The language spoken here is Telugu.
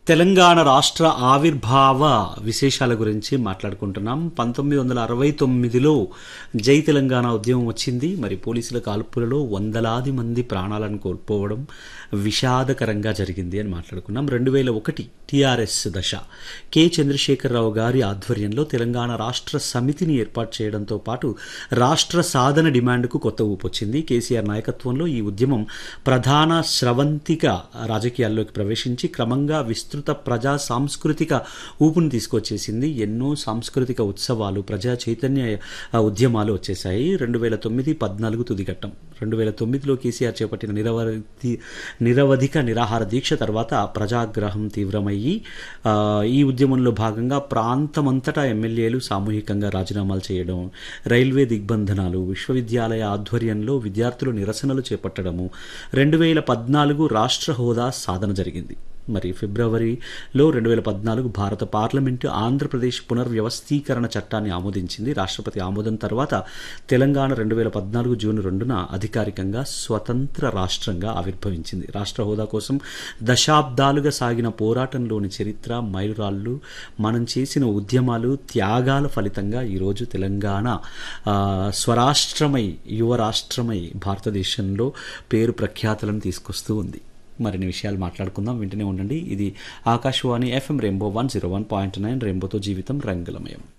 తెలంగాణ రాష్ట్ర ఆవిర్భావ విశేషాల గురించి మాట్లాడుకుంటున్నాం. 1969లో జై తెలంగాణ ఉద్యమం వచ్చింది. మరి పోలీసుల కాల్పులలో వందలాది మంది ప్రాణాలను కోల్పోవడం విషాదకరంగా జరిగింది అని మాట్లాడుకున్నాం. 2001 టీఆర్ఎస్ దశ. కె చంద్రశేఖరరావు గారి ఆధ్వర్యంలో తెలంగాణ రాష్ట్ర సమితిని ఏర్పాటు చేయడంతో పాటు రాష్ట్ర సాధన డిమాండ్కు కొత్త ఊపొచ్చింది. కేసీఆర్ నాయకత్వంలో ఈ ఉద్యమం ప్రధాన స్రవంతిక రాజకీయాల్లోకి ప్రవేశించి క్రమంగా విస్తృత ప్రజా సాంస్కృతిక ఊపును తీసుకొచ్చేసింది. ఎన్నో సాంస్కృతిక ఉత్సవాలు, ప్రజా చైతన్య ఉద్యమాలు వచ్చేసాయి. 2009-14 తుదిఘట్టం. 2009లో కేసీఆర్ చేపట్టిన నిరవధిక నిరాహార దీక్ష తర్వాత ప్రజాగ్రహం తీవ్రమయ్యి ఈ ఉద్యమంలో భాగంగా ప్రాంతమంతటా ఎమ్మెల్యేలు సామూహికంగా రాజీనామాలు చేయడం, రైల్వే దిగ్బంధనాలు, విశ్వవిద్యాలయ ఆధ్వర్యంలో విద్యార్థులు నిరసనలు చేపట్టడము, 2014 రాష్ట్ర హోదా సాధన జరిగింది. మరి ఫిబ్రవరిలో 2014 భారత పార్లమెంటు ఆంధ్రప్రదేశ్ పునర్వ్యవస్థీకరణ చట్టాన్ని ఆమోదించింది. రాష్ట్రపతి ఆమోదం తర్వాత తెలంగాణ 2014 జూన్ 2న అధికారికంగా స్వతంత్ర రాష్ట్రంగా ఆవిర్భవించింది. రాష్ట్ర హోదా కోసం దశాబ్దాలుగా సాగిన పోరాటంలోని చరిత్ర, మైలురాళ్ళు, మనం చేసిన ఉద్యమాలు, త్యాగాల ఫలితంగా ఈరోజు తెలంగాణ స్వరాష్ట్రమై, యువరాష్ట్రమై భారతదేశంలో పేరు ప్రఖ్యాతులను తీసుకొస్తూ ఉంది. మరిన్ని విషయాలు మాట్లాడుకుందాం. వింటూనే ఉండండి. ఇది ఆకాశవాణి FM రెయిన్బో 101.9 రెయిన్బోతో జీవితం రంగులమయం.